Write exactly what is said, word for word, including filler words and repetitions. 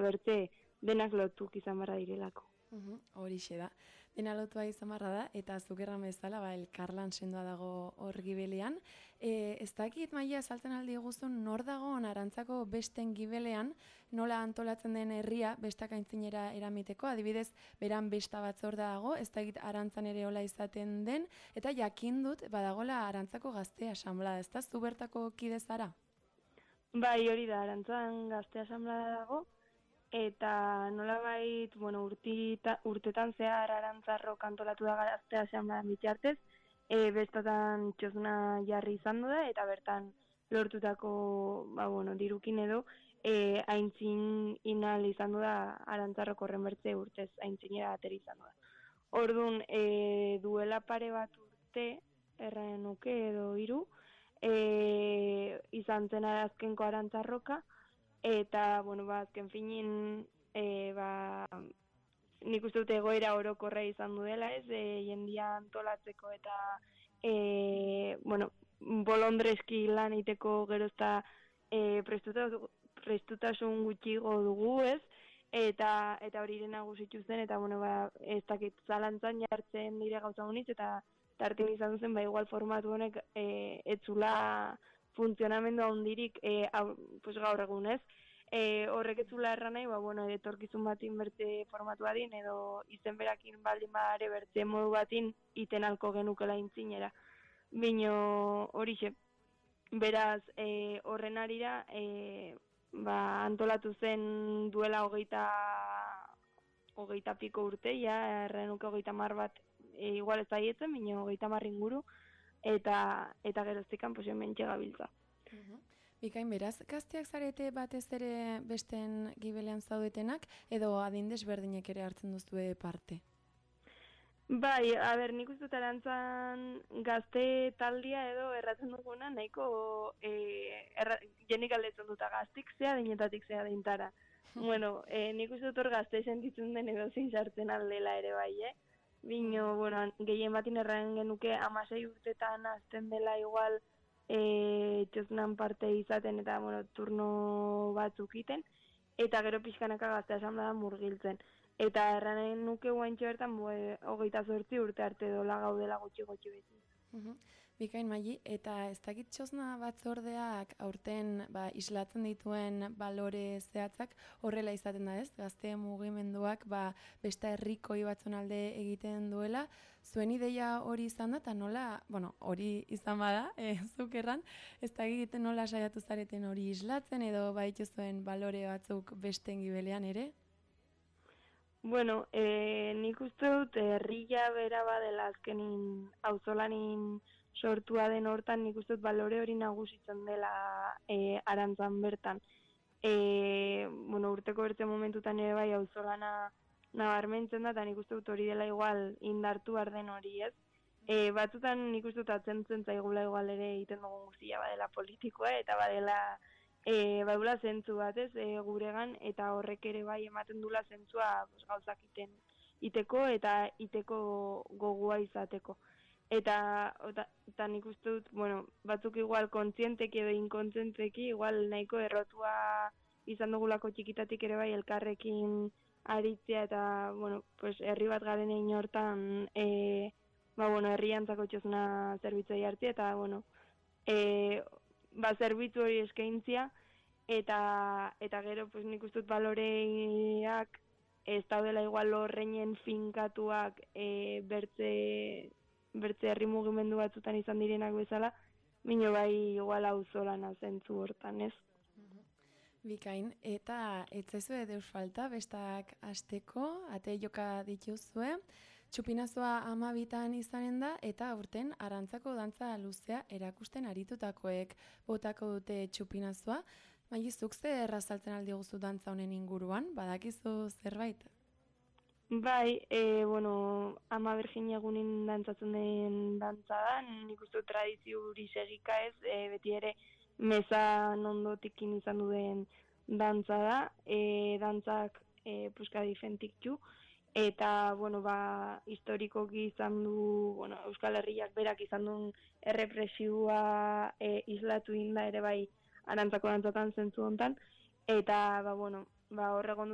bertze denak lotuk izan barra direlako. Uhum, horixe da. Dena lotua izan barra da, eta zukerran bezala, ba, elkarlan sendoa dago hor gibelean. E, ez dakit, Maia, saltzen aldi guztun, nor dago Arantzako besten gibelean, nola antolatzen den herria bestak aintzinera eramiteko, adibidez, beran besta batzorda dago, ez dakit Arantzan ere hola izaten den, eta jakin dut, badagola Arantzako gazte asamblea, ez da, zu bertako kide zara? Bai, hori da, Arantzan gazte asamblea dago, eta nolabait, bueno, urtita, urtetan zehar Arantzarro kantolatu da gazte asamblea bitartez, e, bestatan txosna jarri izan da, eta bertan lortutako, ba, bueno, dirukin edo, e, aintzin inal izan da Arantzarroko horrenbertze urtez aintzinera ateri izan da. Orduan, e, duela pare bat urte, erren nuke edo hiru, e, izan zen azkenko Arantzarroka, eta, bueno, ba, azken finin, e, ba, nik uste dute egoera orokorra izan duela, ez, e, jendia antolatzeko eta, e, bueno, bolondreski lan iteko gerozta e, prestutasun gutxigo dugu, ez, eta eta hori ere nagusitu zen, eta, bueno, ba, ez dakit zalantzan jartzen dire gauza honitz, eta tartin izan zen, ba, igual formatu honek e, etzula funtzionamendu handirik e, au, pues gaur egunez. E, horrek etzula erran nahi, ba, bueno, etorkizun batin bertze formatu adin, edo izen berakin baldin bare bertze modu batin iten alko genukela intzinera. Bino horixe, beraz, e, horren arira, e, ba, antolatu zen duela hogeita, hogeita piko urte, ja, errenuke hogeita mar bat, e, igual ez da hietzen, bino hogeita mar inguru, eta eta geroztikan pues hemen gabiltza. Uh-huh. Bikain, beraz, gazteak zarete batez ere besten gibelean zaudetenak, edo adin desberdinek ere hartzen duzue parte? Bai, a ber, nik uste Arantzan gazte taldia edo erratzen duguna, nahiko e, erra, jenik aldetzen duta gaztik zea, dinetatik zea dintara. Bueno, e, nik uste dut hor gazte sentitzen den edo zin sartzen aldela ere bai, eh? Bino, bueno, gehien batin erran genuke amasei urtetan azten dela igual e, txosnan parte izaten eta, bueno, turno batzuk iten, eta gero pixkanaka gazte asamblea murgiltzen. Eta erranen nuke guaintxo bertan, bue, hogeita zortzi urte arte dola gaudela gutxi-gutxi beti. Uhum. Bikain, Maili, eta ez dakit txosna batzordeak aurten ba, islatzen dituen balore zehatzak horrela izaten da ez? Gazte mugimenduak ba, beste herrikoi batzun alde egiten duela. Zuen ideia hori izan da, eta nola, bueno, hori izan bada, e, zuk erran, ez dakit nola saiatu zareten hori islatzen edo baitu zuen balore batzuk besten gibelean ere? Bueno, e, nik uste dut herria bera badela azkenin auzolanin sortua den hortan, nik uste dut balore hori nagusitzen dela e, Arantzan bertan. E, bueno, urteko bertze momentutan ere bai auzolana nabarmentzen da, eta nik uste dut hori dela igual indartu arden hori, ez? E, batzutan nik uste dut atzentzen zaigula igual ere egiten dugun guztia badela politikoa, eta badela E, baula zentzu bat, ez, e, guregan, eta horrek ere bai ematen dula zentzua pues, gauzak iten, iteko eta iteko gogua izateko. Eta, ota, eta nik uste dut, bueno, batzuk igual kontzienteki edo inkontzienteki, igual nahiko errotua izan dugulako txikitatik ere bai elkarrekin aritzea, eta, bueno, pues, herri bat garen egin hortan, e, ba, bueno, herriantzako txosna zerbitzua jartzea, eta, bueno, e, ba, zerbitzu hori eskaintzia, eta eta gero pues nik uste dut baloreak ez daudela igual horreinen finkatuak e, bertze bertze herri mugimendu batzutan izan direnak bezala, bino bai igual auzolana zentzu hortan, ez? Bikain, eta etzaizue deus falta bestak asteko, ate joka dituzue, txupinazoa amabitan izanen da, eta aurten Arantzako dantza luzea erakusten aritutakoek botako dute txupinazoa. Mailizuk ze errazaltzen aldi guzu dantza honen inguruan, badakizu zerbait? Bai, e, bueno, ama Virginia egunin dantzatzen den dantza da, nik uste tradizio hori segika ez, e, beti ere meza nondotikin izan duen dantza da, e, dantzak e, puska difentik ju, eta, bueno, ba, historikoki izan du, bueno, Euskal Herriak berak izan duen errepresiua e, islatu inda ere bai Arantzako dantzatan zentzu hontan, eta, ba, bueno, ba, horregon